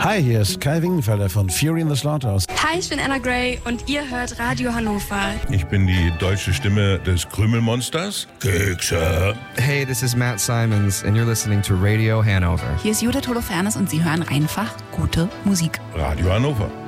Hi, hier ist Kai Wingenfelder von Fury in the Slaughterhouse. Hi, ich bin Anna Gray und ihr hört Radio Hannover. Ich bin die deutsche Stimme des Krümelmonsters. Kekse. Hey, this is Matt Simons and you're listening to Radio Hanover. Hier ist Judith Holofernes und Sie hören einfach gute Musik. Radio Hannover.